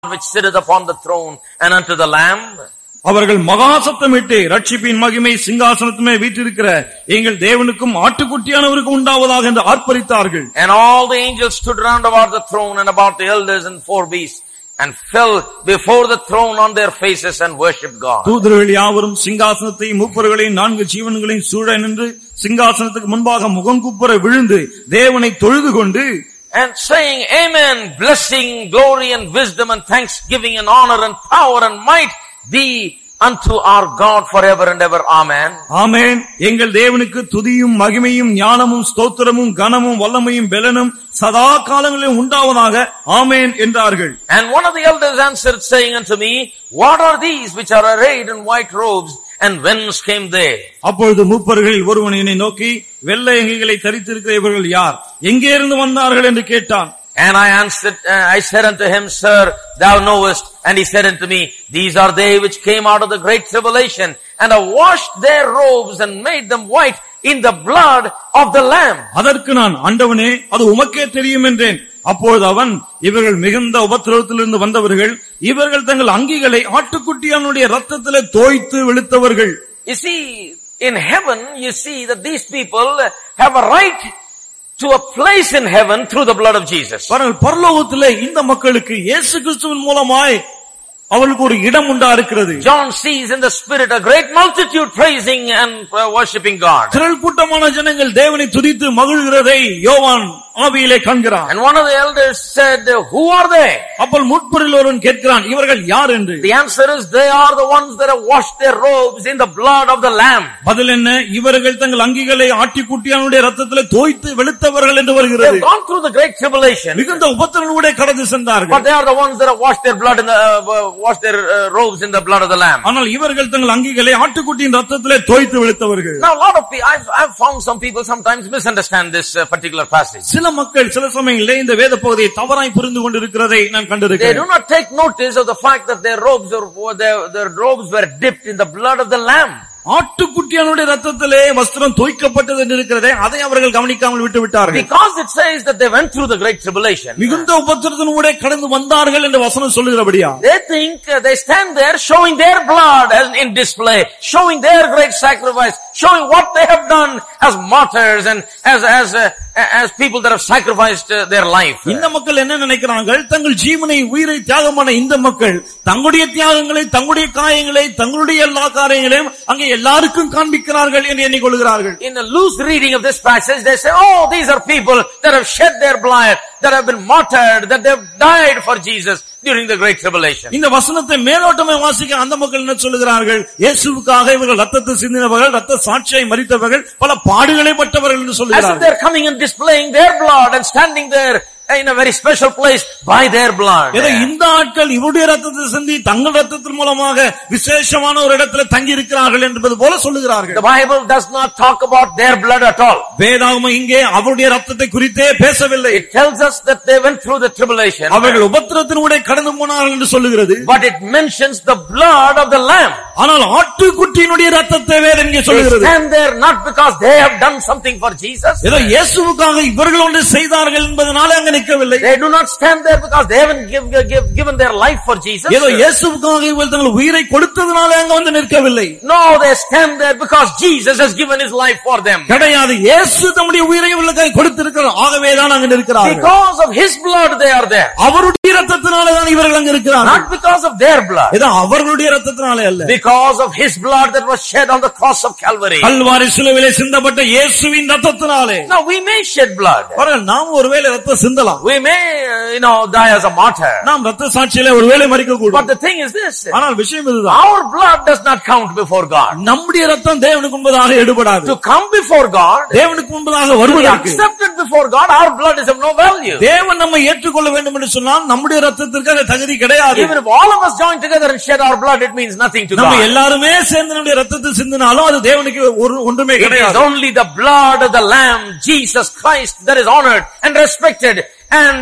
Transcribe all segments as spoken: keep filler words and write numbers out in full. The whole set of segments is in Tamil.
which sitteth upon the throne and unto the Lamb. அவர்கள் மகா சத்தமிட்டு ரட்சிப்பின் மகிமை சிங்காசனத்துமே வீற்றிருக்கிற எங்கள் தேவனுக்கும் ஆட்டுக்குட்டியானவருக்கும் உண்டாவதாக என்று ஆர்ப்பரித்தார்கள். And all the angels stood round about the throne and about the elders and four beasts and fell before the throne on their faces and worshipped God. தூதர்கள் யாவரும் சிங்காசனத்தையும் மூப்பர்களையும் நான்கு ஜீவன்களையும் சூழ நின்று சிங்காசனத்துக்கு முன்பாக முகங்குப்புற விழுந்து தேவனை தொழுது கொண்டு and saying, Amen, blessing, glory and wisdom and thanksgiving and honor and power and might be unto our God forever and ever. Amen. Amen. எங்கள் தேவனுக்கு துதியும் மகிமையும் ஞானமும் ஸ்தோத்திரமும் கனமும் வல்லமையும் பெலனும் சதா காலங்களிலும் உண்டாவதாக ஆமென் என்றார்கள். And one of the elders answered saying unto me, what are these which are arrayed in white robes and whence came they? அப்பொழுது மூப்பர்களில் ஒருவன் என்னை நோக்கி வெள்ளை அங்கிகளை தரித்திருக்கிற இவர்கள் யார், எங்கே இருந்து வந்தார்கள் என்று கேட்டான். And I answered, uh, I said unto him, Sir, thou knowest. And he said unto me, these are they which came out of the great tribulation and have washed their robes and made them white in the blood of the Lamb. அதற்கு நான், ஆண்டவனே, அது உமக்கே தெரியும் என்றேன். அப்பொழுது அவன், இவர்கள் மிகுந்த உபத்திரவத்திலிருந்து வந்தவர்கள், இவர்கள் தங்கள் அங்கிகளை ஆட்டுக்குட்டியானுடைய ரத்தத்திலே தோய்த்து வெளுத்தவர்கள். You see, in heaven, you see that these people have a right to a place in heaven through the blood of Jesus. பரலோகத்திலே இந்த மக்களுக்கு இயேசு கிறிஸ்துவின் மூலமாய் அவளுக்கு ஒரு இடம் உண்டா இருக்கிறது. John sees in the spirit a great multitude praising and worshiping God. திரள் கூட்டமான ஜனங்கள் தேவனை துதித்து மகிழ்கிறதை யோவான் ஆவியிலே காண்கிறான். And one of the elders said, who are they? அப்பொழுது மூப்பரில் ஒருவன் கேட்கிறான், இவர்கள் யார் என்று. The answer is, they are the ones that have washed their robes in the blood of the Lamb. பதில் என்ன? இவர்கள் தங்கள் அங்கிகளை ஆட்டுக்குட்டியானுடைய இரத்தத்திலே தோய்த்து வெளுத்தவர்கள் என்று வருகிறது. They have gone through the great tribulation. மிகுந்த உபத்திரவங்களோடு கடந்து சென்றார்கள். But they are the ones that have washed their blood in the uh, washed their uh, robes in the blood of the Lamb. ஆனால் இவர்கள் தங்கள் அங்கிகளை ஆட்டுக்குட்டியின் இரத்தத்திலே தோய்த்து வெளுத்தவர்கள். Now a lot of people, I've, I've found some people sometimes misunderstand this uh, particular passage. சில மக்கள் சில சமயங்களிலே இந்த வேத பகுதியை தவறாய் புரிந்து கொண்டிருக்கிறதை நான் கண்டிருக்கிறேன். They do not take notice of the fact that their robes or their, their robes were dipped in the blood of the Lamb. ஆட்டுக்குட்டியானுடைய ரத்தத்திலே வஸ்திரம் தோய்க்கப்பட்டது என்று இருக்கிறதே, அதை அவர்கள் கவனிக்காமல் விட்டு விட்டார்கள். Because it says that they went through the great tribulation. மிகுந்த உபத்திரவத்தினூடே கடந்து வந்தார்கள் என்று வசனம் சொல்லுகிறபடியா, they think uh, they stand there showing their blood as in display, showing their great sacrifice, showing what they have done as martyrs and as as uh, as people that have sacrificed uh, their life. இந்த மக்கள் என்ன நினைக்கிறார்கள்? தங்கள் ஜீவனை உயிரை தியாகமான இந்த மக்கள் தங்களுடைய தியாகங்களை, தங்களுடைய காயங்களை, தங்களுடைய எல்லா காரியங்களையும் அங்கே எல்லாருக்கும் காண்பிக்கிறார்கள் என்று எண்ணிக்கொள்கிறார்கள். In the loose reading of this passage, they say, oh, these are people that have shed their blood, that have been martyred, that they have died for Jesus during the great tribulation. இந்த வசனத்தை மேலோட்டமே வாசிக்க அந்த மக்கள் என்ன சொல்லுகிறார்கள்? இயேசுவுக்காக இவர்கள் ரத்தத்தை சிந்தினவர்கள், ரத்த சாட்சியை மரித்தவர்கள், பல பாடுகளை பட்டவர்கள் என்று சொல்லுகிறார்கள். As if they are coming and displaying their blood and standing there in a very special place by their blood. ஏதோ இந்த ஆட்கள் இவருடைய ரத்தத்தை சிந்தி தங்கள் ரத்தத்தின் மூலமாக விசேஷமான ஒரு இடத்துல தங்கி இருக்கிறார்கள் என்பது போல சொல்லுகிறார்கள். The Bible does not talk about their blood at all. வேதாகமம் இங்கே அவருடைய ரத்தத்தை குறித்தே பேசவில்லை. It tells us that they went through the tribulation. அவர்கள் உபத்திரத்தினூடே கடந்து போனார்கள் என்று சொல்லுகிறது. But it mentions the blood of the Lamb. ஆனால் ஆட்டுக்குட்டியினுடைய ரத்தத்தை வேதம் இங்கே சொல்லுகிறது. They stand there not because they have done something for Jesus. ஏதோ இயேசுவுக்காக இவர்கள் ஒன்று செய்தார்கள் என்பதனால அங்க நிற்கவில்லை. They do not stand there because they haven't give, give, given their life for Jesus. ஏதோ இயேசுவுக்காக இவர்கள் தங்கள் உயிரை கொடுத்ததனால அங்க வந்து நிற்கவில்லை. No, they stand there because Jesus has given his life for them. கிடையாது, இயேசு தம்முடைய உயிரை இவர்களுக்காக கொடுத்திருக்கிறார், ஆகவே தான் அங்க நிற்கிறார்கள். Because of his blood they are there. அவருடைய ரத்தத்தினால தான் இவர்கள் அங்க இருக்கிறார்கள். Not because of their blood. ஏதோ அவர்களுடைய ரத்தத்தினால அல்ல. Because of his blood that was shed on the cross of Calvary. Kalvari சிலுவையிலே சிந்தப்பட்ட இயேசுவின் ரத்தத்தினாலே. Now we may shed blood. பாருங்கள், நாம் ஒருவேளை ரத்தம் சிந்தலாம். We may, you know, die as a martyr. நாம் ரத்த சாட்சியிலே ஒருவேளை மரிக்க கூடும். But the thing is this. ஆனால் விஷயம் இதுதான். Our blood does not count before God. நம்முடைய ரத்தம் தேவனுக்கு முன்பதாக எடுபடாது. To come before God, தேவனுக்கு முன்பதாக வருவதற்கு, accepted before God, our blood is of no value. தேவன் நம்மை ஏற்றுக்கொள்ள வேண்டும் என்று சொன்னால் நம்முடைய ரத்தத்திற்கு அந்த தகுதி கிடையாது. Even if all of us join together and shed our blood, it means nothing to God. நம்ம எல்லாருமே சேர்ந்து நம்முடைய ரத்தத்தை சிந்தினாலும் அது தேவனுக்கு ஒரு ஒன்றுமே கிடையாது. It is only the blood of the Lamb, Jesus Christ, that is honored and respected and uh,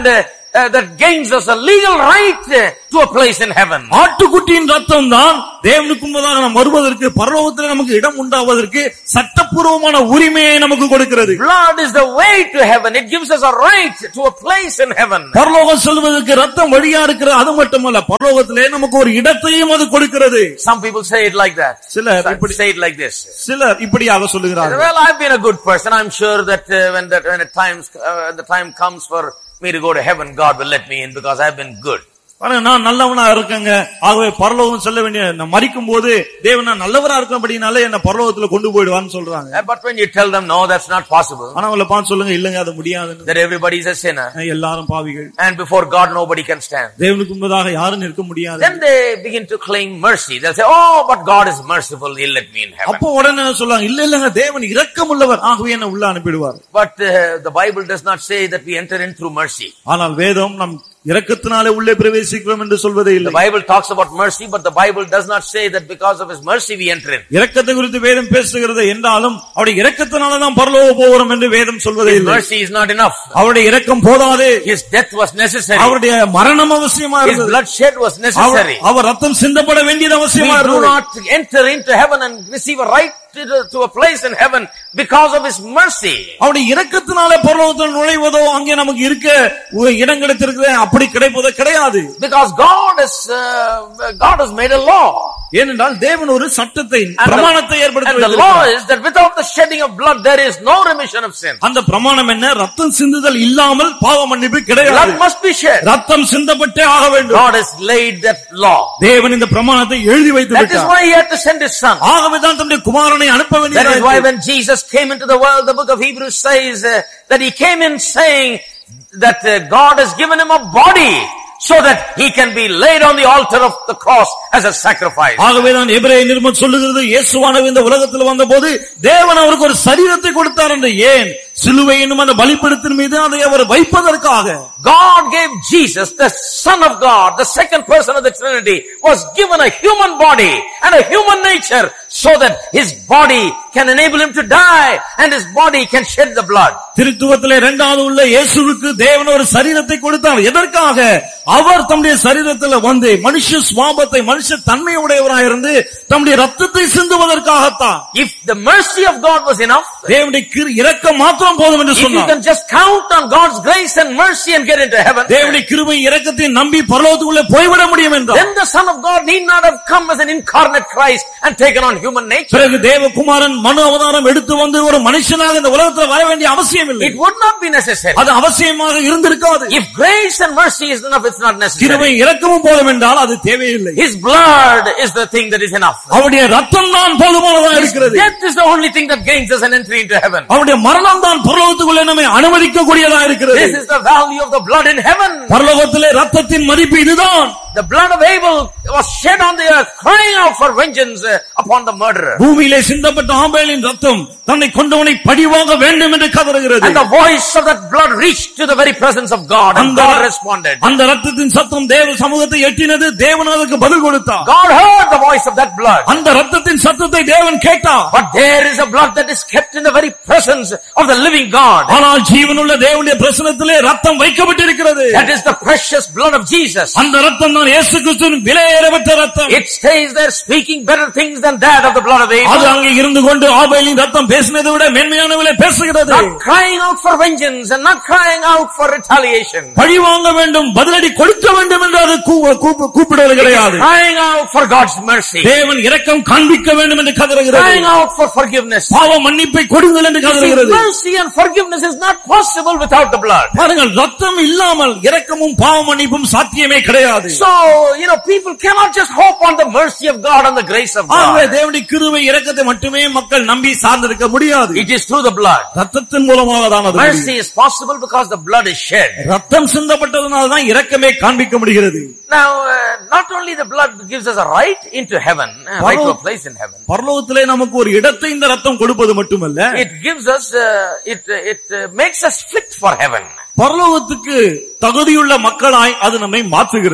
uh, that gains us a legal right uh, to a place in heaven. ஆட்டுக்குட்டியின் ரத்தம் தான் தேவனுக்கு முன்பதாக நாம் வருவதற்கு பரலோகத்தில் நமக்கு இடம் உண்டாவதற்கு சட்டப்பூர்வமான உரிமையை நமக்கு கொடுக்கிறது. Blood is the way to heaven. It gives us a right to a place in heaven. பரலோகம் செல்வதற்கு ரத்தம் வழியா இருக்கிற அது மட்டுமல்ல பரலோகத்திலே நமக்கு ஒரு இடத்தையும் அது கொடுக்கிறது. Some people say it like that. சிலர் இப்படி say it like this. சிலர் இப்படியாக சொல்லுகிறார்கள். Well, I've been a good person. I'm sure that uh, when that when the time uh, the time comes for me to go to heaven, God will let me in because I've been good. நான் நல்லவனா இருக்கேங்க, ஆகவே பரலோகம் செல்ல வேண்டிய நான் மரிக்கும் போது தேவன் நான் நல்லவரா இருக்கபடினாலே என்ன பரலோகத்துல கொண்டு போய்டுவான்னு சொல்றாங்க. But when you tell them no, that's not possible. ஆனா அவங்கள பார்த்து சொல்லுங்க இல்லங்க அது முடியாதுன்னு. That everybody is a sinner. எல்லாரும் பாவிகள். And before God nobody can stand. தேவனுக்கு முன்பதாக யாரும் நிற்க முடியாது. Then they begin to claim mercy. They'll say, "Oh, but God is merciful. He'll let me in heaven." அப்போ உடனே சொல்றாங்க இல்ல இல்லங்க தேவன் இரக்கமுள்ளவர், ஆகவே என்ன உள்ள அனுப்பிடுவார். But uh, the Bible does not say that we enter in through mercy. ஆனால் வேதம் நம் இரக்கத்தினாலே உள்ளே பிரவேசிக்கிறோம் என்று சொல்வதே இல்லை. The Bible talks about mercy, but the Bible does not say that because of his mercy we enter in. இரக்கத்தை குறித்து வேதம் பேசுகிறது என்றாலும் அவருடைய இரக்கத்தினால தான் பரலோகம் போகிறோம் என்று வேதம் சொல்வதே இல்லை. His mercy is not enough. அவருடைய இரக்கம் போதாது. His death was necessary. அவருடைய மரணம் அவசியமா இருந்தது. His blood shed was necessary. அவர் ரத்தம் சிந்தப்பட வேண்டியது அவசியமா இருந்தது. We do not enter into heaven and receive a right to, to a place in heaven because of his mercy. அவருடைய இரக்கத்தினாலே பரலோகத்தில் நுழைவதோ அங்கே நமக்கு இருக்க இடம் கிடைத்திருக்கிறது அப்படி கிடைப்பதோ கிடையாது. Because God has uh, God has made a law. ஏனென்றால் தேவன் ஒரு சட்டத்தை பிரமாணத்தை ஏற்படுத்தி வைத்திருக்கிறார். And the law is that without the shedding of blood there is no remission of sin. அந்த பிரமாணம் என்ன? ரத்தம் சிந்துதல் இல்லாமல் பாவ மன்னிப்பு கிடையாது. Blood must be shed. ரத்தம் சிந்தப்பட்டே ஆக வேண்டும். God has laid that law. தேவன் இந்த பிரமாணத்தை எழுதி வைத்து விட்டார். That is why he had to send his son. ஆகவே தான் தம்முடைய குமாரனை அனுப்ப வேண்டியது. That is why when Jesus came into the world, the book of Hebrews says uh, that he came in saying that uh, God has given him a body so that he can be laid on the altar of the cross as a sacrifice. ஆகவே தான் எபிரேய நிருபம் சொல்லுகிறது இயேசுவானவர் இந்த உலகத்தில் வந்தபோது தேவன் அவருக்கு ஒரு சரீரத்தை கொடுத்தார் என்று. ஏன்? சிலுவை என்னும் அந்த பலிபீடத்தின் மீது அதை அவர் வைப்பதற்காக. God gave Jesus, the Son of God, the second person of the Trinity, was given a human body and a human nature so that his body can enable him to die and his body can shed the blood. திருத்துவத்திலே இரண்டாவது உள்ள இயேசுவுக்கு தேவன் ஒரு சரீரத்தை கொடுத்தார். எதற்காக? அவர் தம்முடைய சரீரத்தில் வந்து மனுஷ சுபாவத்தை மனுஷ தன்மையுடையவராய் இருந்து தம்முடைய ரத்தத்தை சிந்துவதற்காகத்தான். If the mercy of God was enough, தேவனுடைய இரக்கம் மாத்திரம் போதும் என்று சொன்னார். If you can just count on God's grace and mercy and get into heaven, தேவனுடைய கிருபை இரக்கத்தை நம்பி பரலோகத்துக்குள்ளே போய்விட முடியும் என்றார். Then the Son of God need not have come as an incarnate Christ and taken on human nature. பிறகு தேவகுமாரன் மனு அவதாரம் எடுத்து வந்து ஒரு மனுஷனாக இந்த உலகத்தில் வர வேண்டிய அவசியம் இல்லை. It would not be necessary. அது அவசியமாக இருந்திருக்காது. If grace and mercy is enough, it's not necessary. கிருபை இரக்கமும் போதும் என்றால் அது தேவையில்லை. His blood is the thing that is enough. அவருடைய ரத்தம் தான் போதுமானதா இருக்கிறது. Death is the only thing that gains us an entry into heaven. அவருடைய மரணம் தான் பரலோகத்துக்குள்ளே நம்மை அனுமதிக்க கூடியதா இருக்கிறது. This is the value of the blood in heaven. பரலோகத்திலே ரத்தத்தின் மதிப்பு இதுதான். The blood of Abel was shed on the earth, crying out for vengeance upon the murderer. பூமியிலே சிந்தப்பட்ட ஆபேலின் ரத்தம் தன்னை கொண்டவனை பழிவாங்க வேண்டும் என்று கதறுகிறது. And the voice of that blood reached to the very presence of God and God responded. அந்த ரத்தத்தின் சத்தம் தேவ சமூகத்தை எட்டினது. தேவன் அதற்கு பதில் கொடுத்தார். God heard the voice of that blood. அந்த ரத்தத்தின் சத்தத்தை தேவன் கேட்டார். But there is a blood that is kept in the very presence of the living God. ஆனால் ஜீவனுள்ள தேவனுடைய பிரசன்னத்திலே ரத்தம் வைக்கப்பட்டிருக்கிறது. That is the precious blood of Jesus. அந்த ரத்தம் தான் இயேசு கிறிஸ்துவின் விலையேறப்பட்ட ரத்தம். It stays there speaking better things than that of the blood of Abel. அது அங்கே இருந்து கொண்டு ஆபேலின் ரத்தம் பேசினதை விட மேன்மையானவளை பேசுகிறது. Not crying out for vengeance and not crying out for retaliation. பழி வாங்க வேண்டும், பதிலடி கொடுக்க வேண்டும் என்று அது கூப்பிடுவது கிடையாது. Crying out for God's mercy. தேவன் இரக்கம் காண்பிக்க வேண்டும் என்று கதறுகிறது. Crying out for forgiveness. பாவ மன்னிப்பை கொடுங்கள் என்று கதறுகிறது. Mercy and forgiveness is not possible without the blood. பாருங்கள், ரத்தம் இல்லாமல் இரக்கமும் பாவ மன்னிப்பும் சாத்தியமே கிடையாது. So, you know, people cannot just hope on the mercy of God and the grace of God. ஆகவே தேவனுடைய கிருபை இரக்கத்தை மட்டுமே மக்கள் நம்பி சார்ந்திருக்க முடியாது. It is through the blood. ரத்தத்தின் மூலமாக தான் அது. Mercy is possible because the blood is shed. ரத்தம் சிந்தப்பட்டதனால தான் இரக்கமே காண்பிக்க முடிகிறது. Now, uh, not only the blood gives us a right into heaven, uh, right to a place in heaven. பரலோகத்திலே நமக்கு ஒரு இடத்தை இந்த ரத்தம் கொடுப்பது மட்டுமல்ல, it gives us uh, it it uh, makes us fit for heaven. பரலோகத்துக்கு தகுதியுள்ள மக்களாய் அது நம்மை மாற்றுகிறது.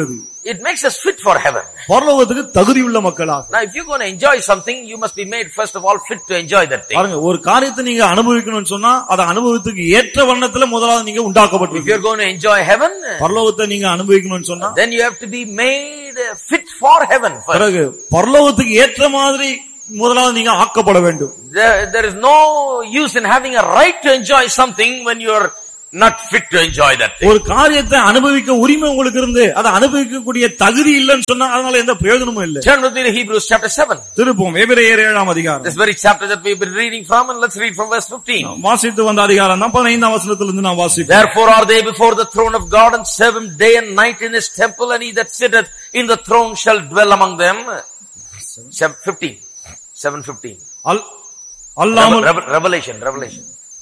it makes us fit for heaven. பரலோகத்துக்கு தகுதியுள்ள மக்களாக. Now if you're going to enjoy something, you must be made first of all fit to enjoy that thing. பாருங்க, ஒரு காரியத்தை நீங்க அனுபவிக்கணும்னு சொன்னா அத அனுபவத்துக்கு ஏற்ற வண்ணத்துல முதலாவது நீங்க உண்டாக்கப்பட்டிருக்கீங்க. If you're going to enjoy heaven, பரலோகத்தை நீங்க அனுபவிக்கணும்னு சொன்னா then you have to be made fit for heaven first. பிறகு பரலோகத்துக்கு ஏற்ற மாதிரி முதலாவது நீங்க ஆக்கப்பட வேண்டும். There, there is no use in having a right to enjoy something when you're not fit to enjoy that thing. ஒரு காரியத்தை அனுபவிக்க உரிமை உங்களுக்கு இருந்து அதை அனுபவிக்கக்கூடிய தகுதி இல்லைன்னு சொன்னா அதனால எந்த பிரயோஜனமும் இல்லை. Turn with me to Hebrews chapter seven. திருப்போம் எபிரேயர் ஏழாம் அதிகாரம். This very chapter that we've been reading from, and let's read from verse fifteen. வாசித்து வந்த அதிகாரம் தான் பதினைந்தாம் வசனத்திலிருந்து நான் வாசிப்பேன். Therefore are they before the throne of God and serve him day and night in his temple, and he that sitteth in the throne shall dwell among them. fifteen. seven fifteen. Revelation, Revelation.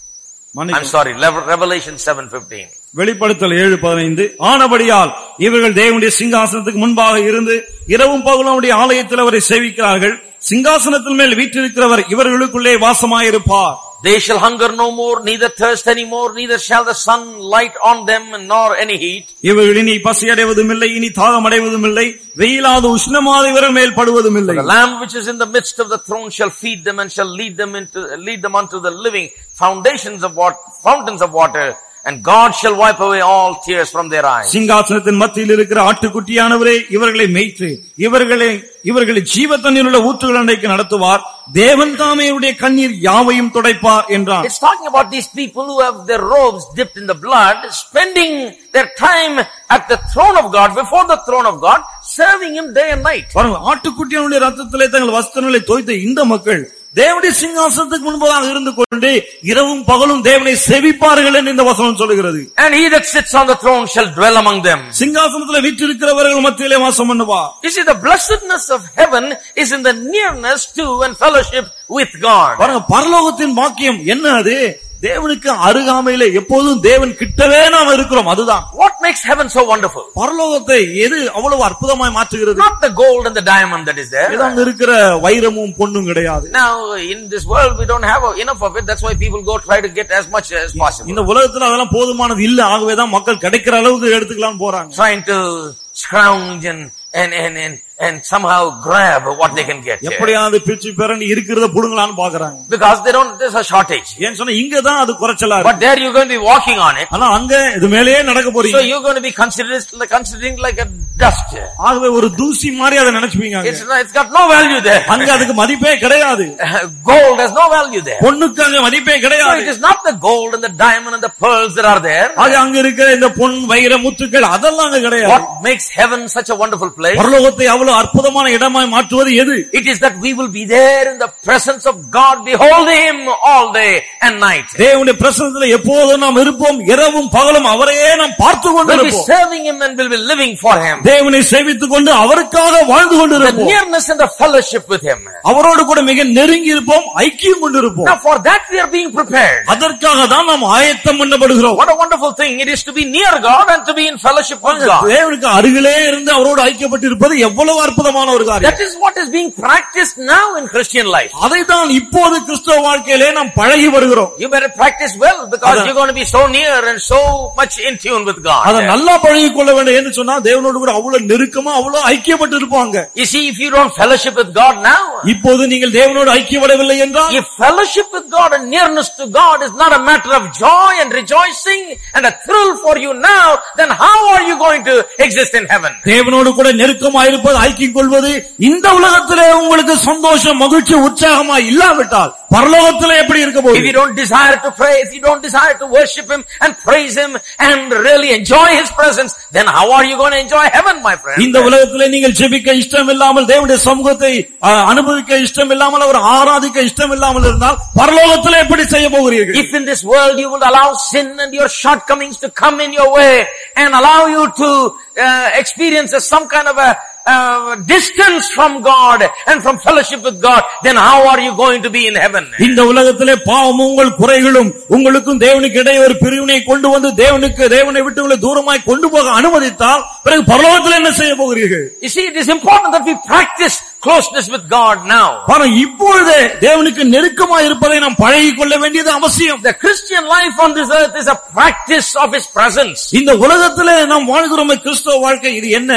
I'm sorry, Revelation seven fifteen. வெளிப்படுத்தல் ஏழு பதினைந்து. ஆனபடியால் இவர்கள் தேவனுடைய சிங்காசனத்துக்கு முன்பாக இருந்து இரவும் பகலும் அவருடைய ஆலயத்தில் அவரை சேவிக்கிறார்கள். சிங்காசனத்தின் மேல் வீற்றிருக்கிறவர் இவர்களுக்குள்ளே வாசமாயிருப்பார். They shall hunger no more, neither thirst any more, neither shall the sun light on them, nor any heat. இவர்கள் இனி பசி அடைவதும் இல்லை, இனி தாகம் அடைவதும் இல்லை, வெயிலாத உஷ்ணமாத இவர்கள் மேல் படுவதும் இல்லை. The Lamb which is in the midst of the throne shall feed them and shall lead them into lead them unto the living foundations of water, fountains of water. And God shall wipe away all tears from their eyes. சிங்காசனத்தின் மத்தியில் இருக்கிற ஆட்டுக்குட்டியானவரே இவர்களை மேய்த்து இவர்களை இவர்களை ஜீவ தண்ணீருள்ள ஊற்றுகள் அண்டைக்கு நடத்துவார். தேவன் தாமே இவருடைய கண்ணீர் யாவையும் துடைப்பார் என்றார். It's talking about these people who have their robes dipped in the blood, spending their time at the throne of God, before the throne of God, serving him day and night. பாருங்க, ஆட்டுக்குட்டியானுடைய ரத்தத்திலே தங்கள் வஸ்திரங்களை தோய்த்த இந்த மக்கள் தேவனுடைய சிங்காசனத்துக்கு முன்பதாக இருந்து கொண்டு இரவும் பகலும் தேவனை சேவிப்பார்கள் என்று இந்த வசனம் சொல்லுகிறது. And he that sits on the throne shall dwell among them. சிங்காசனத்திலே வீற்றிருக்கிறவர்கள் மத்தியிலே வாசம் பண்ணுவார். You see, the blessedness of heaven is in the nearness to and fellowship with God. பாருங்க, பரலோகத்தின் வாக்கியம் என்ன? அது தேவனுக்கு அருகாமையிலே எப்போதும் தேவன் கிட்டவே நாம் இருக்கிறோம். அதுதான். What makes heaven so wonderful? பரலோகத்தை எது அவ்வளவு அற்புதமாய் மாற்றுகிறது? Not the gold and the diamond that is there. அங்க இருக்கிற வைரமும் பொன்னும் கிடையாது. Now in this world we don't have enough of it. That's why people go try to get as much as possible. இந்த உலகத்துல அதெல்லாம் போதுமானது இல்ல. ஆகவே தான் மக்கள் கிடைக்கிற அளவுக்கு எடுத்துக்கலாம் போறாங்க. Trying to scrounge and and and and and somehow grab what they can get. எப்படியாவது பிச்சு பெறன்னு இருக்கிறத புடுங்கலாம்னு பாக்குறாங்க. Because they don't, there's a shortage. ஏன் சொன்னா இங்க தான் அது குறைச்சலா இருக்கு. But there you're going to be walking on it. ஆனா அங்க இது மேலேயே நடக்க போறீங்க. So you're going to be considered considering like a dust. ஆகவே ஒரு தூசி மாதிரி அதை நினைச்சுப்பீங்க. It's it's got no value there. அங்க அதுக்கு மதிப்பே கிடையாது. Gold has no value there. பொன்னுக்கு அங்க மதிப்பே கிடையாது. So it is not the gold and the diamond and the pearls that are there. அது அங்க இருக்கிற இந்த பொன் வைர முத்துக்கள் அதெல்லாம் அங்க கிடையாது. What makes heaven such a wonderful place? பரலோகத்தை அவ்வளவு அற்புதமான இடமாய் மாற்றுவது எது? It is that we will be there in the presence of God, beholding him all day and night. தேவனுடைய பிரசன்னத்திலே எப்போதும் நாம் இருப்போம். இரவும் பகலும் அவரையே நாம் பார்த்து கொண்டிருப்போம். We'll be serving him and we'll be living for him. தேவனை சேவித்துக் கொண்டு அவருக்காக வாழ்ந்து கொண்டிருப்போம். The nearness and the fellowship with him. அவரோடு கூட மிக நெருங்கி இருப்போம், ஐக்கியம் கொண்டிருப்போம். Now for that we are being prepared. அதற்காக தான் நாம் ஆயத்தம் பண்ணப்படுகிறோம். What a wonderful thing it is to be near God and to be in fellowship with God. தேவனுக்கு அருகிலே இருந்து அவரோடு ஐக்கியப்பட்டிருப்பது எவ்வளவு அற்புதமான ஒரு காரியம். That is what is being practiced now in Christian life. அதைத்தான் இப்போது கிறிஸ்தவ வாழ்க்கையிலே நாம் பழகி வருகிறோம். You better practice well because you're going to be so near and so much in tune with God. அத நல்லா பழகிக் கொள்ள வேண்டும் என்று சொன்னா தேவனோடு கூட அவ்வளவு நெருக்கமா அவ்வளவு ஐக்கியப்பட்டு இருப்பாங்க. You see, if you don't fellowship with God now, இப்போது நீங்கள் தேவனோடு ஐக்கியப்படவில்லை என்றால், if fellowship with God and nearness to God is not a matter of joy and rejoicing and a thrill for you now, then how are you going to exist in heaven? தேவனோடு கூட நெருக்கமாக இருப்பது, ஐக்கியம் கொள்வது இந்த உலகத்திலே உங்களுக்கு சந்தோஷம், மகிழ்ச்சி, உற்சாகமா இல்லாவிட்டால் பரலோகத்திலே எப்படி இருக்க போகுது? If you don't desire to pray, if you don't desire to worship him and praise him and really enjoy his presence, then how are you going to enjoy heaven, my friend? இந்த உலகத்திலே நீங்கள் ஜெபிக்க இஷ்டம் இல்லாமல், தேவனுடைய சமூகத்தை அனுபவிக்க இஷ்டம் இல்லாமல், அவர் ஆராதிக்க இஷ்டம் இல்லாமல் இருந்தால் பரலோகத்திலே எப்படி செய்ய போகிறீர்கள்? If in this world you will allow sin and your shortcomings to come in your way and allow you to uh, experience some kind of a Uh, distance from God and from fellowship with God, then how are you going to be in heaven? இந்த உலகத்திலே பாவமும் உங்கள் குறைகளும் உங்களுக்கும் தேவனுக்கு இடையே ஒரு பிரிவினை கொண்டு வந்து தேவனுக்கு தேவனை விட்டு உங்களை தூரமாய் கொண்டு போக அனுமதித்தால் பிறகு பரலோகத்தில் என்ன செய்ய போகிறீர்கள்? You see, it is important that we practice closeness with God now. ஆனா இப்பொழுதே தேவனுக்கு நெருக்கமாய் இருப்பதை நாம் பழகிக் கொள்ள வேண்டியது அவசியம். The Christian life on this earth is a practice of his presence. இந்த உலகத்திலே நாம் வாழ்கிறோம் கிறிஸ்தவ வாழ்க்கை, இது என்ன?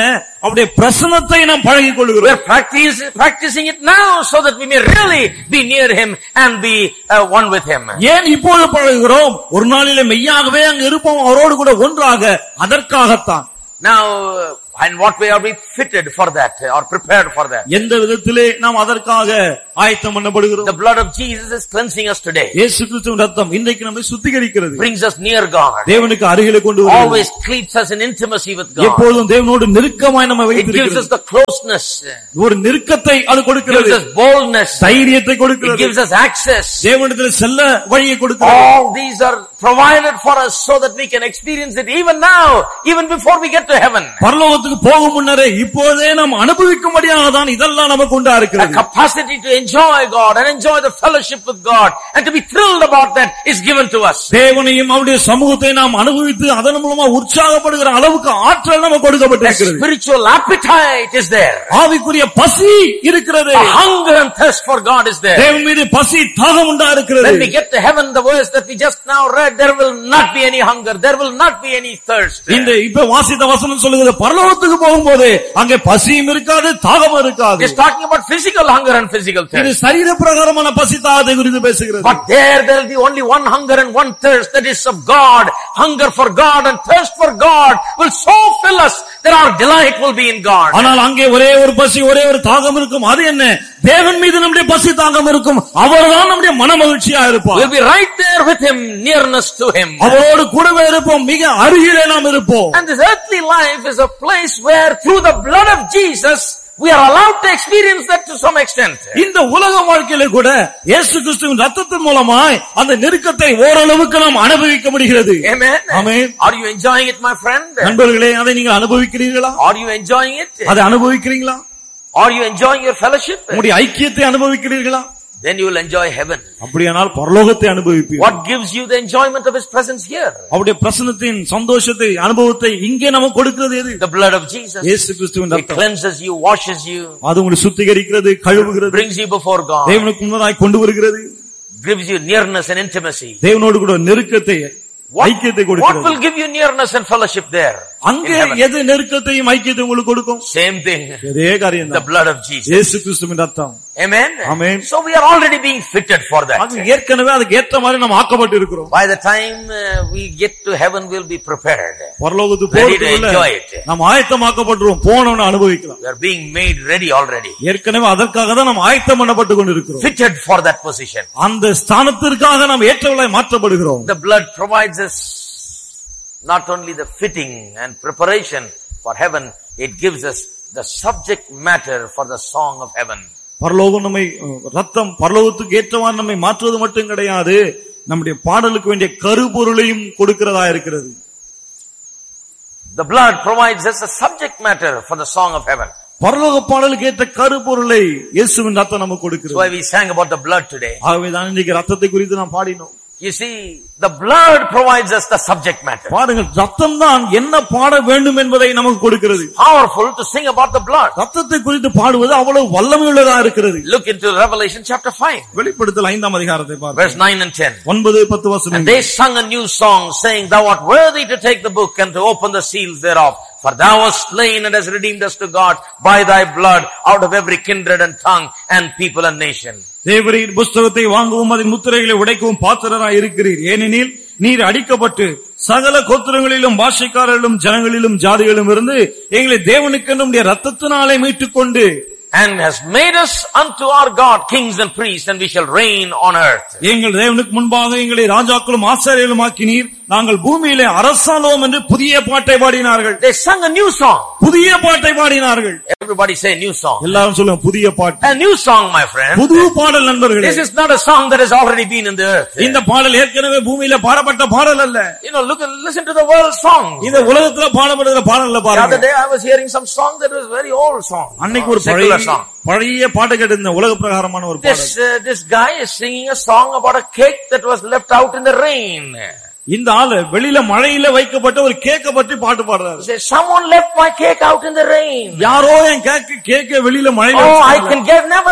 அவருடைய பிரசன்னத்தை நாம் பழகிக் கொள்கிறோம். We are practicing practicing it now so that we may really be near him and be uh, one with him. ஏன் இப்போது பழகுகிறோம்? ஒரு நாளிலே மெய்யாகவே அங்கு இருப்போம் அவரோடு கூட ஒன்றாக. அதற்காகத்தான். Now, in what way are we fitted for that or prepared for that? எந்த விதத்திலே நாம் அதற்காக ஆயத்தம் பண்ணப்படுகிறோம்? The blood of Jesus is cleansing us today. இயேசு கிறிஸ்துவின் ரத்தம் இன்றைக்கு நம்மை சுத்திகரிக்கிறது. Brings us near God. தேவனுக்கு அருகிலே கொண்டு வருகிறது. Always keeps us in intimacy with God. எப்பொழுதும் தேவனோடு நெருக்கமாய் நம்மை வைத்திருக்கிறது. It gives us the closeness. ஒரு நெருக்கத்தை அது கொடுக்கிறது. Gives us boldness. தைரியத்தை கொடுக்கிறது. It gives us access. தேவனிடத்தில் செல்ல வழியை கொடுக்கிறது. All these are provided for us so that we can experience it even now, even before we get to heaven. பரலோகத்துக்கு போகும் முன்னரே இப்போதே நாம் அனுபவிக்கும்படியாக தான் இதெல்லாம் நமக்கு உண்டா இருக்கிறது. The capacity to enjoy God and enjoy the fellowship with God and to be thrilled about that is given to us. தேவனையும் அவருடைய சமூகத்தை நாம் அனுபவித்து அதன் மூலமா உற்சாகப்படுகிற அளவுக்கு ஆற்றல் நமக்கு கொடுக்கப்பட்டிருக்கிறது. Spiritual appetite is there. ஆவிக்குரிய பசி இருக்கிறது. A hunger and thirst for God is there. தேவன் மீது பசி தாகம் உண்டா இருக்கிறது. When we get to heaven, the verse that we just now read, there will not be any hunger, there will not be any thirst. இந்த இப்ப வாசித்த வசனம் சொல்லுகிறது பரலோகத்துக்கு போகும்போது அங்கே பசியும் இருக்காது தாகமும் இருக்காது. It's talking about physical hunger and physical thirst. இது சரீர பிரகாரமான பசி தாகத்தை குறித்து பேசுகிறது. But there there will be only one hunger and one thirst, that is of God. Hunger for God and thirst for God will so fill us that our delight will be in God. ஆனால் அங்கே ஒரே ஒரு பசி ஒரே ஒரு தாகம் இருக்கும். அது என்ன? தேவன் மீது நம்முடைய பசி தாகம் இருக்கும். அவர்தான் நம்முடைய மனமகிழ்ச்சியா இருப்பார். We'll be right there with him, nearness to him. அவரோடு கூடவே இருப்போம், மிக அருகிலே நாம் இருப்போம். And this earthly life is a place where through the blood of Jesus we are allowed to experience that to some extent. இந்த உலக வாழ்க்கையிலே கூட இயேசு கிறிஸ்துவின் ரத்தத்தின் மூலமாய் அந்த நெருக்கத்தை ஓரளவுக்கு நாம் அனுபவிக்க முடிகிறது. Amen. Amen. Are you enjoying it, my friend? நண்பர்களே, அதை நீங்கள் அனுபவிக்கிறீர்களா? Are you enjoying it? அதை அனுபவிக்கிறீங்களா? Are you enjoying your fellowship? உங்களுடைய ஐக்கியத்தை அனுபவிக்கிறீர்களா? Then you will enjoy heaven. அப்படியானால் பரலோகத்தை அனுபவிப்பீர்கள். What gives you the enjoyment of his presence here? அவருடைய பிரசன்னத்தின் சந்தோஷத்தை அனுபவத்தை இங்கே நமக்கு கொடுக்கிறது எது? The blood of Jesus. இயேசு கிறிஸ்துவின் It ரத்தம். cleanses you, washes you. அது உங்களை சுத்திகரிக்கிறது, கழுவுகிறது, brings you before God. தேவனுக்கு முன்னதாய் கொண்டு வருகிறது. Gives you nearness and intimacy. தேவனோடு கூட நெருக்கத்தை ஐக்கியத்தை What கொடுக்கிறது. will give you nearness and fellowship there? அங்கே எது நெருக்கத்தையும் ஐக்கியத்தையும் உங்களுக்கு கொடுக்கும்? Same thing. அதே காரியம் The தான். blood of Jesus. இயேசு கிறிஸ்துவின் ரத்தம். Amen. Amen. So we are already being fitted for that. அது ஏற்கனவே அதுக்கு ஏற்ற மாதிரி நாம் ஆக்கப்பட்டு இருக்கிறோம். By the time uh, we get to heaven, we'll be prepared. பரலோகத்துக்கு Ready to போறதுக்குள்ள enjoy it. நாம் ஆயத்தமாக்கப்பட்டுறோம், போனோம்னு அனுபவிக்கலாம். We are being made ready already. ஏற்கனவே அதற்காக தான் நாம் ஆயத்தம் பண்ணப்பட்டு கொண்டிருக்கிறோம். Fitted for that position. அந்த ஸ்தானத்திற்காக நாம் ஏற்றவளாய் மாற்றப்படுகிறோம். The blood provides us not only the fitting and preparation for heaven, it gives us the subject matter for the song of heaven. பரலோகம் நம்மை ரத்தம் பரலோகத்துக்கு ஏற்றவாறு நம்மை மாற்றுவது மட்டும் கிடையாது, நம்முடைய பாடலுக்கு வேண்டிய கருப்பொருளையும் கொடுக்கிறதா இருக்கிறது. The blood provides us the subject matter for the song of heaven. பரலோக பாடலுக்கு ஏற்ற கருப்பொருளை இயேசுவின் ரத்தம் நமக்கு That's கொடுக்கிறது. why we sang about the blood today. ஆகவே தான் இன்றைக்கு ரத்தத்தை குறித்து நாம் பாடினோம். You see, the blood provides us the subject matter. பாருங்கள், ரத்தம் தான் என்ன பாட வேண்டும் என்பதை நமக்கு கொடுக்கிறது. Powerful to sing about the blood. ரத்தத்தை குறித்து பாடுவது அவ்வளவு வல்லமையுள்ளதா இருக்கிறது. Look into Revelation chapter five. வெளிப்படுத்தல் ஐந்தாம் அதிகாரத்தை பாருங்கள். Verse nine and ten. ஒன்பது பத்து வசனம். And they sung a new song, saying, Thou art worthy to take the book and to open the seals thereof. For thou hast slain and hast redeemed us to God by thy blood out of every kindred and tongue and people and nation. தேவரீர் புஸ்தகத்தை வாங்கவும் அதன் முத்திரைகளை உடைக்கவும் பாத்திரராய் இருக்கிறீர். ஏனெனில் நீர் அடிக்கப்பட்டு சகல கோத்திரங்களிலும் பாஷைக்காரர்களும் ஜனங்களிலும் ஜாதிகளிலும் இருந்து எங்களை தேவனுக்கென்றும் ரத்தத்தினாலே மீட்டுக் கொண்டு and has made us unto our God kings and priests, and we shall reign on earth. எங்கள் தேவனுக்கு முன்பாக எங்களை ராஜாக்களும் ஆசாரியர்களும் ஆக்கினீர், நாங்கள் பூமியிலே அரசாளுவோம் என்று புதிய பாட்டை பாடினார்கள். They sung a new song. புதிய பாட்டை பாடினார்கள். Everybody say new song. எல்லாரும் சொல்லுங்க புதிய பாட்டு. A new song, my friend. புது பாடல் நண்பர்களே. This is not a song that has already been in the earth. இந்த பாடல் ஏற்கனவே பூமியில பாடப்பட்ட பாடல் அல்ல. You know, look and listen to the world song. இந்த உலகத்துல பாடப்படுகிற பாடல்ல The பாருங்க. other day I was hearing some song that was very old song. அன்னைக்கு ஒரு பழைய பழைய பாட்டு கேட்டிருந்த உலக பிரகாரமான ஒரு பாடல். This uh, this guy is singing a song about a cake that was left out in the rain. இந்த ஆளு வெளியில மழையில வைக்கப்பட்ட ஒரு கேக்க பற்றி பாட்டு பாடுறாரு. He says, someone left my cake out in the rain. யாரோ என் கேக்க கேக்க வெளியில மழையில Oh, I வச்சாங்க. can get never get the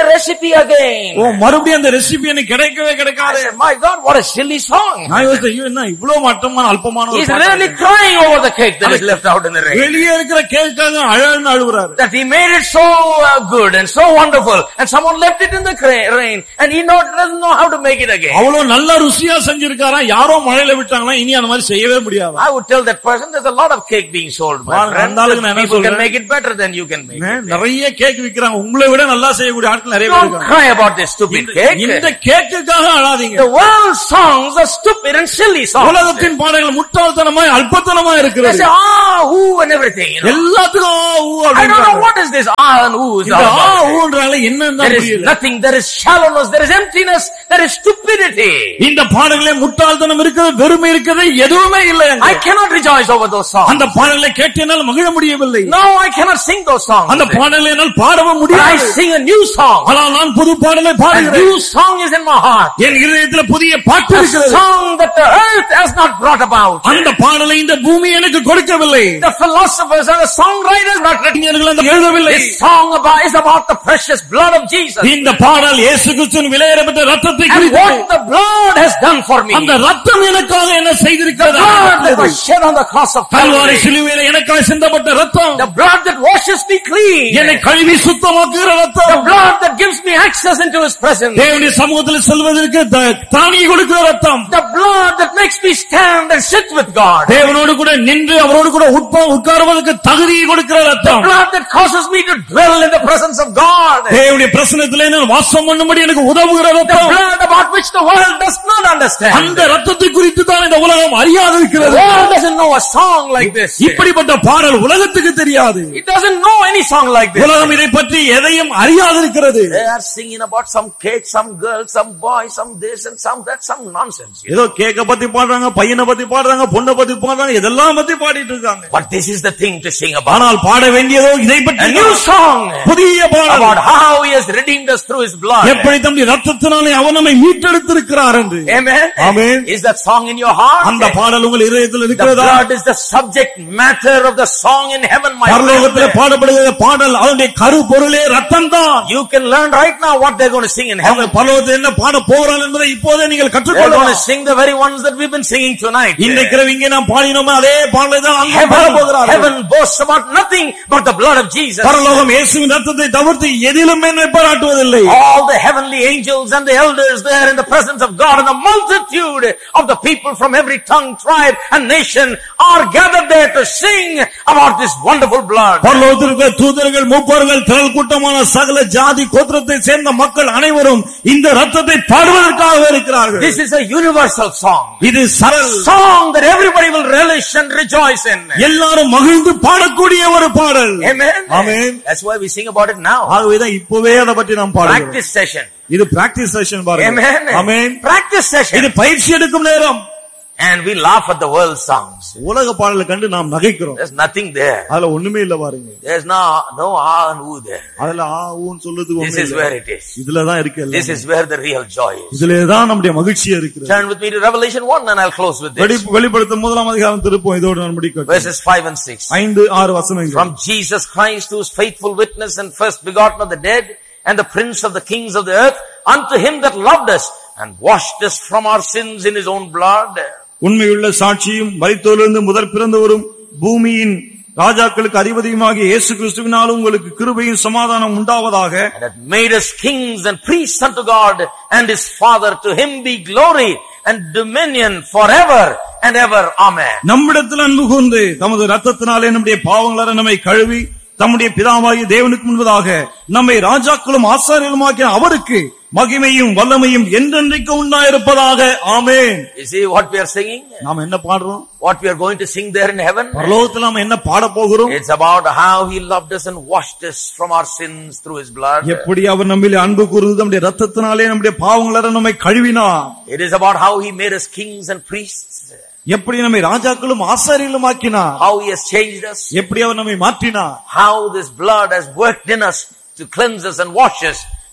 recipe again. ஓ மறுபடியும் அந்த ரெசிபி எனக்கு கிடைக்கவே கிடைக்காது. My God, what a silly song. நான் யோசிச்சேன் என்ன இவ்வளவு மட்டமான அல்பமான ஒரு He's really crying over the cake that is left out in the rain. வெளியே இருக்கிற கேக்காக அழன்னு அழுகுறாரு. That he made it so uh, good and so wonderful, and someone left it in the rain, and he not, doesn't know how to make it again. அவ்வளவு நல்ல ருசியா செஞ்சிருக்காரா, யாரோ மழையில விட்டாங்களா, இனி அந்த மாதிரி செய்யவே முடியாது. I would tell that person there's a lot of cake being sold, my friend. People can make it better than you can make it. நிறைய கேக் விக்கிறாங்க, உங்களை விட நல்லா செய்யக்கூடிய ஆட்கள் நிறைய பேர் இருக்காங்க. Don't cry about this stupid cake. இந்த கேக்குக்காக அழாதீங்க. The world songs are stupid and silly songs. உலகத்தின் பாடல்கள் முட்டாள்தனமாய் அல்பத்தனமாய் இருக்கிறது. They say ah who and everything, you know. எல்லாத்துக்கும் ஆ ஊ I don't know what is this ah and who is all ஆ ஊன்றால என்னன்னு there is புரியல. nothing, there is shallowness, there is emptiness, there is stupidity. இந்த பாடல்களே முட்டாள்தனம் இருக்குது, வெறுமை இருக்குது, எதுவுமே இல்லை. I cannot rejoice over those songs. அந்த பாடல்களை கேட்டு என்னால் மகிழ முடியவில்லை. No, I cannot sing those songs. அந்த பாடல்களை என்னால் பாடவும் முடியாது. I sing a new song. ஆனால் நான் புது பாடலை பாடுகிறேன். A new song is in my heart. என் இதயத்தில் புதிய பாட்டு A இருக்கிறது. song that the earth has not brought about. அந்த பாடலை இந்த பூமி எனக்கு கொடுக்கவில்லை. The philosophers and the songwriters not written. எழுதவில்லை. This song about is about the precious blood of Jesus. இந்த பாடல் இயேசு கிறிஸ்துவின் விலையேறப்பட்ட இரத்தத்தை குறித்து. And what the blood has done for me. அந்த இரத்தம் எனக்காக என்ன செய்திருக்கிறது? The blood that was shed on the cross of Kalvari Calvary. சிலுவையில் எனக்காக சிந்தப்பட்ட இரத்தம். The blood that washes me clean. என்னை கழுவி சுத்தமாக்குகிற இரத்தம். The blood that gives me access into His presence. தேவனுடைய சமூகத்தில் செல்வதற்கு தானியை கொடுக்கிற இரத்தம். The blood that makes me stand and sit with God. தேவனோடு கூட நின்று அவரோடு கூட உட்காருவதற்கு தகுதியை கொடுக்கிற இரத்தம். The blood that causes me to dwell in the presence of God. தேவனுடைய பிரசன்னத்திலே நான் வாசம் பண்ணும்படி எனக்கு உதவுகிற The இரத்தம். blood about which the world does not understand. அந்த இரத்தத்தை குறித்து தான் இந்த உலகம் அறியாது இருக்கிறது. The world doesn't know a song like this. இப்படிப்பட்ட பாடல் உலகத்துக்கு தெரியாது. It doesn't know any song like this. உலகம் இதை பற்றி எதையும் அறியாது இருக்கிறது. They are singing about some cake, some girl, some boy, some this and some that, some nonsense. ஏதோ கேக்க பத்தி பாடுறாங்க, பையனை பத்தி பாடுறாங்க, பொண்ணை பத்தி பாடுறாங்க, இதெல்லாம் பத்தி பாடிட்டு இருக்காங்க. But this is the thing to sing about. ஆனால் பாட வேண்டியதோ இதை பற்றி. A new song. புதிய பாடல். About how He has redeemed us through His blood. எப்படி தம்முடைய இரத்தத்தினாலே அவர் நம்மை மீட்டெடுத்திருக்கிறார் என்று. Amen. Amen. Is that song in your heart? அந்த பாடல் உங்கள் இதயத்தில் The இருக்கிறதா? blood is the subject matter of the song in heaven, my பரலோகத்திலே friend. பாடப்படுகிற பாடல் அதனுடைய கரு பொருளே இரத்தம் தான். You can learn right now what they're going to sing in heaven. அவங்க பரலோகத்தில் என்ன பாட போகிறார்கள் என்பதை இப்போதே நீங்கள் They're going கற்றுக்கொள்ளலாம். to sing the very ones that we've been singing tonight. இன்றைக்கு இங்கே நாம் பாடினோமே அதே பாடலை தான் அங்கே பாட Heaven, போகிறார்கள். heaven boasts about nothing but the blood of Jesus. பரலோகம் இயேசுவின் இரத்தத்தை தவிர்த்து எதிலும் மேன்மை பாராட்டுவதில்லை. All the heavenly angels and the elders there in the presence of God, and the multitude of the people from every tongue, tribe and nation are gathered there to sing about this wonderful blood. பரலோகத்தில் இருக்கிற தூதர்கள், மூப்பர்கள், திரள் கூட்டமான சகல ஜாதி கோத்திரத்தை சேர்ந்த மக்கள் அனைவரும் இந்த இரத்தத்தை பாடுவதற்காக இருக்கிறார்கள். This is a universal song. இது சரல் Song that everybody will relish and rejoice in. எல்லாரும் மகிழ்ந்து பாடக்கூடிய ஒரு பாடல். Amen. Amen. That's why we sing about it now. ஆகவேதான் இப்பவே அதை பற்றி நாம் பாடுகிறோம். Practice session. இது பிராக்டிஸ் செஷன் பாருங்க. Amen. Amen. Practice session. இது பயிற்சி எடுக்கும் நேரம். And we laugh at the world songs. உலக பாடலை கண்டு நாம் நகைக்கிறோம். There's nothing there. அதுல ஒண்ணுமே இல்ல பாருங்க. There's no no ah and ooh there. அதுல ஆ ஊன்னு சொல்லுது ஒண்ணு. This is where it is. இதுல தான் இருக்கு எல்லாம். This is where the real joy is. இதுல தான் நம்முடைய மகிழ்ச்சி இருக்குது. Turn with me to Revelation one and I'll close with this. வெளிப்படுத்தும் முதலாம் அதிகாரம் திருப்போம். இதோடு நான் முடிக்கிறேன். Verses five and six. ஐந்து ஆறு வசனங்கள். From Jesus Christ, who is faithful witness and first begotten of the dead and the prince of the kings of the earth, unto Him that loved us and washed us from our sins in His own blood. உண்மையுள்ள சாட்சியும் மரித்தோரிலிருந்து முதற் பிறந்தவரும் பூமியின் ராஜாக்களுக்கு அதிபதியுமாகிய இயேசு கிறிஸ்துவினாலும் உங்களுக்கு கிருபையும் சமாதானம் உண்டாவதாக. And hath made us kings and priests unto God and His Father. To Him be glory and dominion forever and ever. Amen. நம்மிடத்தில் அன்பு கூர்ந்து தமது இரத்தத்தினாலே நம்முடைய பாவங்களை நம்மை கழுவி தம்முடைய பிதாவாகிய தேவனுக்கு முன்பதாக நம்மை ராஜாக்களும் ஆசாரியர்களுமாகிய அவருக்கு மகிமையும் வல்லமையும் என்றென்றைக்கு உண்டாயிருப்பதாக. ஆமென். You see what we are singing? நாம் என்ன பாடுறோம்? What we are going to sing there in heaven? பரலோகத்தில் நாம் என்ன பாட போகிறோம்? It's about how He loved us and washed us from our sins through His blood. எப்படி அவர் நம்மிலே அன்பு கூர்ந்து நம்முடைய இரத்தத்தினாலே நம்முடைய பாவங்களை நம்மை கழுவினார். It is about how He made us kings and priests. எப்படி நம்மை ராஜாக்களும் ஆசாரியர்களும் ஆக்கினார். How He has changed us. எப்படி அவர் நம்மை மாற்றினார். How this blood has worked in us to cleanse us and wash us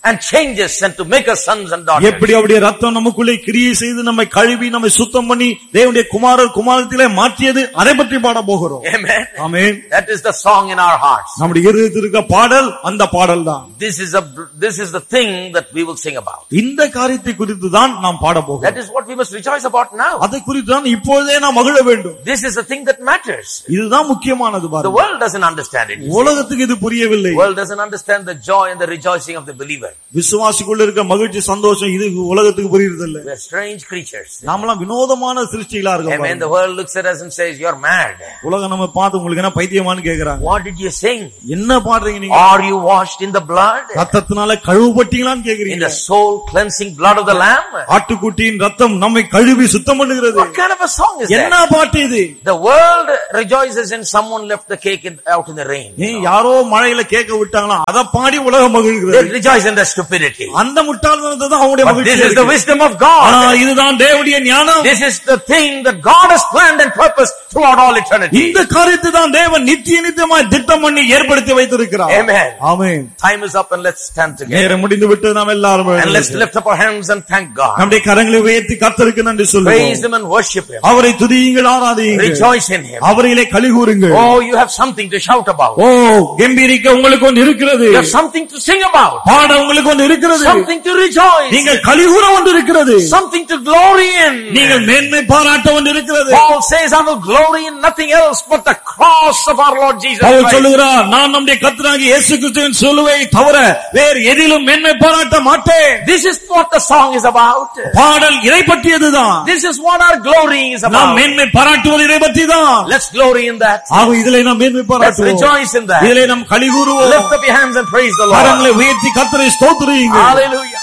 and changes and to make us sons and daughters. எப்படி அவருடைய ரத்தம் நமக்குள்ளே கிரியை செய்து நம்மை கழுவி நம்மை சுத்தம் பண்ணி தேவனுடைய குமாரர் குமாரத்திலே மாற்றியது அதை பற்றி பாட போகிறோம். Amen. Amen. That is the song in our hearts. நம்முடைய இருதயத்தில் இருக்க பாடல் அந்த பாடல் தான். This is a this is the thing that we will sing about. இந்த காரியத்தை குறித்து தான் நாம் பாட போகிறோம். That is what we must rejoice about now. அதை குறித்து தான் இப்பொழுதே நாம் மகிழ வேண்டும். This is the thing that matters. இதுதான் முக்கியமானது பாருங்க. The world doesn't understand it. உலகத்துக்கு இது புரியவில்லை. The world doesn't understand the joy and the rejoicing of the believer. விசுவாசிக்குள்ள இருக்க மகிழ்ச்சி சந்தோஷம் இது உலகத்துக்கு புரியுறது இல்ல. We are strange creatures. நாமெல்லாம் வினோதமான சிருஷ்டிகளா இருக்கோம். Amen. The world looks at us and says you're mad. உலகம் நம்ம பார்த்து உங்களுக்கு என்ன பைத்தியமான்னு கேக்குறாங்க. What did you sing? என்ன பாடுறீங்க நீங்க? Are you washed in the blood? ரத்தத்தினால கழுவப்பட்டீங்களான்னு கேக்குறீங்க. In the soul cleansing blood of the lamb? ஆட்டுக்குட்டியின் ரத்தம் நம்மை கழுவி சுத்தம் பண்ணுகிறது. What kind of a song is that? என்ன பாட்டு இது? The world rejoices in someone left the cake in, out in the rain. நீ யாரோ மழையில கேக்க விட்டாங்களா அத பாடி உலகம் மகிழ்கிறது. They rejoice in the stupidity. அந்த முட்டாள்தனத்தை தான் அவங்களுடைய மகிழ்ச்சி. This is the wisdom of God. இதுதான் தேவனுடைய ஞானம். This is the thing that God has planned and purposed throughout all eternity. இந்த காரியத்தை தான் தேவன் நித்திய நித்தியமாய் திட்டம் பண்ணி ஏற்படுத்தி வைத்திருக்கிறார். Amen. Amen. Time is up and let's stand together. நேரம் முடிந்து விட்டது நாம் எல்லாரும் and let's lift up our hands and thank God. நம்முடைய கரங்களை உயர்த்தி கர்த்தருக்கு நன்றி சொல்லுவோம். Praise him and worship him. அவரை துதியுங்கள் ஆராதியுங்கள். Rejoice in him. அவரிலே களிகூருங்கள். Oh, you have something to shout about. ஓ கம்பீரிக்க உங்களுக்கு ஒன்று இருக்கிறது. You have something to sing about. பாட உங்களுக்கு ஒன்று இருக்கிறது. Something to rejoice. நீங்கள் களிகூர ஒன்று இருக்கிறது. Something to glory in. நீங்கள் மேன்மை பாராட்ட ஒன்று இருக்கிறது. Paul says I will glory in nothing else but the cross of our Lord Jesus Christ. Pavul சொல்லுகிறார் நான் நம்முடைய கர்த்தராகிய இயேசு கிறிஸ்துவின் சிலுவையை தவிர வேறு எதிலும் மேன்மை பாராட்ட மாட்டேன். This is what the song is about. பாடல் இதை பற்றியதுதான். This is what our glory is about. நாம் மேன்மை பாராட்டுவது இதை பற்றிதான். Let's glory in that. ஆக இதிலே நாம் மேன்மை பாராட்டுவோம். Let's rejoice in that. இதிலே நாம் களிகூருவோம். Lift up your hands and praise the Lord. கரங்களை உயர்த்தி கர்த்தரை ஸ்தோத்திரியுங்கள். Hallelujah.